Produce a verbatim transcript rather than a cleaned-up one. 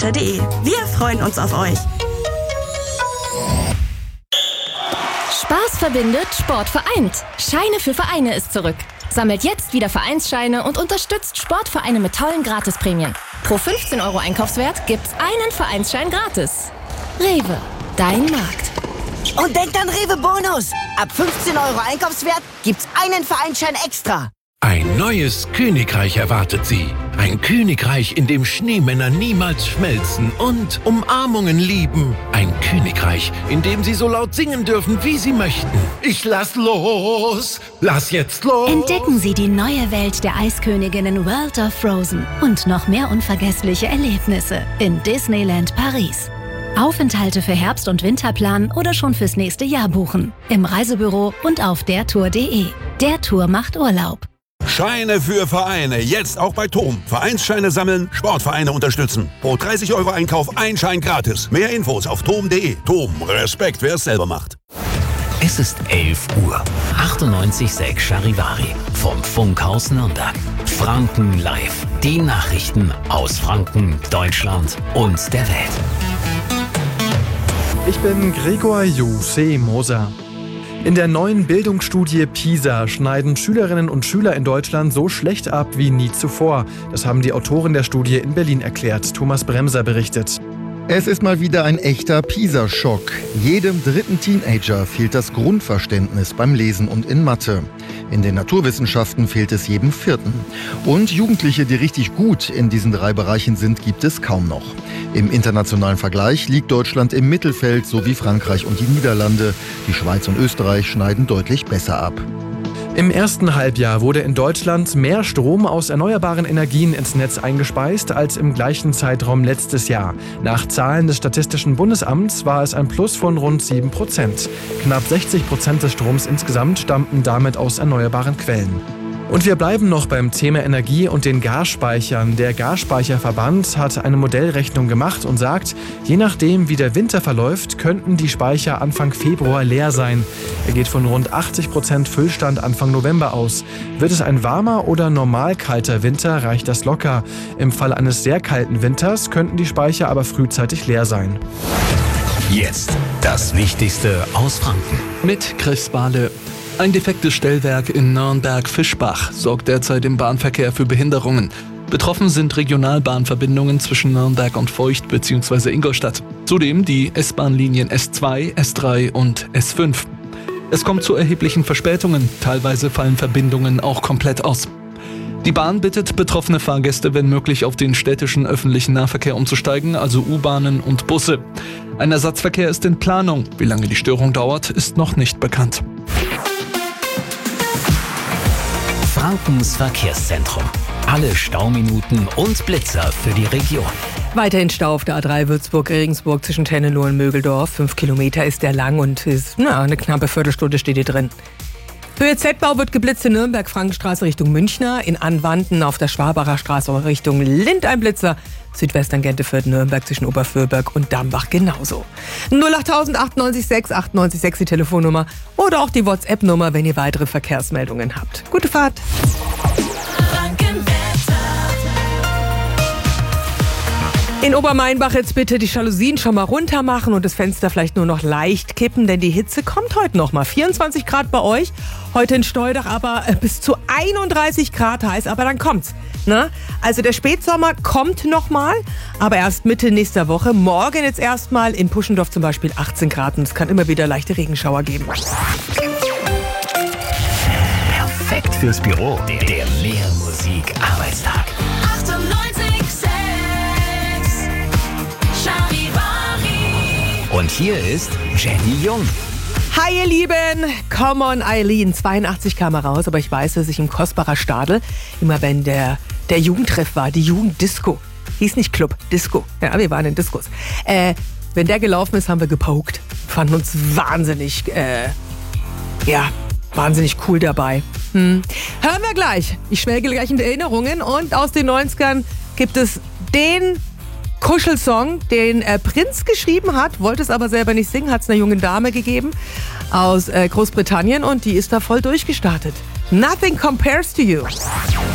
punkt de. Wir freuen uns auf euch. Spaß verbindet, Sport vereint. Scheine für Vereine ist zurück. Sammelt jetzt wieder Vereinsscheine und unterstützt Sportvereine mit tollen Gratisprämien. Pro fünfzehn Euro Einkaufswert gibt's einen Vereinsschein gratis. Rewe, dein Markt. Und denkt an Rewe Bonus. Ab fünfzehn Euro Einkaufswert gibt's einen Vereinsschein extra. Ein neues Königreich erwartet Sie. Ein Königreich, in dem Schneemänner niemals schmelzen und Umarmungen lieben. Ein Königreich, in dem Sie so laut singen dürfen, wie Sie möchten. Ich lass los! Lass jetzt los! Entdecken Sie die neue Welt der Eisköniginnen World of Frozen und noch mehr unvergessliche Erlebnisse in Disneyland Paris. Aufenthalte für Herbst- und Winterplan oder schon fürs nächste Jahr buchen. Im Reisebüro und auf der tour punkt de. Der Tour macht Urlaub. Scheine für Vereine, jetzt auch bei T O M. Vereinsscheine sammeln, Sportvereine unterstützen. Pro dreißig Euro Einkauf ein Schein gratis. Mehr Infos auf tom punkt de. T O M, Respekt, wer es selber macht. Es ist elf Uhr. achtundneunzig Komma sechs Charivari vom Funkhaus Nürnberg. Franken live. Die Nachrichten aus Franken, Deutschland und der Welt. Ich bin Gregor Jose Moser. In der neuen Bildungsstudie PISA schneiden Schülerinnen und Schüler in Deutschland so schlecht ab wie nie zuvor. Das haben die Autoren der Studie in Berlin erklärt. Thomas Bremser berichtet. Es ist mal wieder ein echter PISA-Schock. Jedem dritten Teenager fehlt das Grundverständnis beim Lesen und in Mathe. In den Naturwissenschaften fehlt es jedem Vierten. Und Jugendliche, die richtig gut in diesen drei Bereichen sind, gibt es kaum noch. Im internationalen Vergleich liegt Deutschland im Mittelfeld, so wie Frankreich und die Niederlande. Die Schweiz und Österreich schneiden deutlich besser ab. Im ersten Halbjahr wurde in Deutschland mehr Strom aus erneuerbaren Energien ins Netz eingespeist als im gleichen Zeitraum letztes Jahr. Nach Zahlen des Statistischen Bundesamts war es ein Plus von rund sieben Prozent. Knapp sechzig Prozent des Stroms insgesamt stammten damit aus erneuerbaren Quellen. Und wir bleiben noch beim Thema Energie und den Gasspeichern. Der Gasspeicherverband hat eine Modellrechnung gemacht und sagt, je nachdem wie der Winter verläuft, könnten die Speicher Anfang Februar leer sein. Er geht von rund achtzig Prozent Füllstand Anfang November aus. Wird es ein warmer oder normal kalter Winter, reicht das locker. Im Fall eines sehr kalten Winters könnten die Speicher aber frühzeitig leer sein. Jetzt das Wichtigste aus Franken. Mit Chris Bahle. Ein defektes Stellwerk in Nürnberg-Fischbach sorgt derzeit im Bahnverkehr für Behinderungen. Betroffen sind Regionalbahnverbindungen zwischen Nürnberg und Feucht bzw. Ingolstadt. Zudem die S-Bahn-Linien S zwei, S drei und S fünf. Es kommt zu erheblichen Verspätungen. Teilweise fallen Verbindungen auch komplett aus. Die Bahn bittet betroffene Fahrgäste, wenn möglich, auf den städtischen öffentlichen Nahverkehr umzusteigen, also U-Bahnen und Busse. Ein Ersatzverkehr ist in Planung. Wie lange die Störung dauert, ist noch nicht bekannt. Frankens Verkehrszentrum. Alle Stauminuten und Blitzer für die Region. Weiterhin Stau auf der A drei Würzburg-Regensburg zwischen Tennenow und Mögeldorf. Fünf Kilometer ist der lang und ist, na, eine knappe Viertelstunde steht hier drin. Höhe Z-Bau wird geblitzt in Nürnberg, Frankenstraße Richtung Münchner. In Anwanden auf der Schwabacher Straße Richtung Lind ein Blitzer. Südwestangente führt Nürnberg zwischen Oberfürberg und Dambach genauso. null acht null acht neun sechs acht neun sechs die Telefonnummer oder auch die WhatsApp-Nummer, wenn ihr weitere Verkehrsmeldungen habt. Gute Fahrt! In Obermainbach jetzt bitte die Jalousien schon mal runter machen und das Fenster vielleicht nur noch leicht kippen, denn die Hitze kommt heute noch mal. vierundzwanzig Grad bei euch, heute in Steudach aber bis zu einunddreißig Grad heiß, aber dann kommt's. Ne? Also der Spätsommer kommt noch mal, aber erst Mitte nächster Woche. Morgen jetzt erstmal in Puschendorf zum Beispiel achtzehn Grad und es kann immer wieder leichte Regenschauer geben. Perfekt fürs Büro. Der, der Mehr-Musik-Arbeitstag. Und hier ist Jenny Jung. Hi ihr Lieben, come on Eileen, zweiundachtzig kam er raus, aber ich weiß, dass ich im Kostbarer Stadel, immer wenn der, der Jugendtreff war, die Jugenddisco, hieß nicht Club, Disco, ja, wir waren in Diskos, äh, wenn der gelaufen ist, haben wir gepokt, fanden uns wahnsinnig, äh, ja, wahnsinnig cool dabei. Hm. Hören wir gleich, ich schwelge gleich in Erinnerungen und aus den neunzigern gibt es den Kuschelsong, den äh, Prinz geschrieben hat, wollte es aber selber nicht singen, hat es einer jungen Dame gegeben aus äh, Großbritannien und die ist da voll durchgestartet. Nothing compares to you.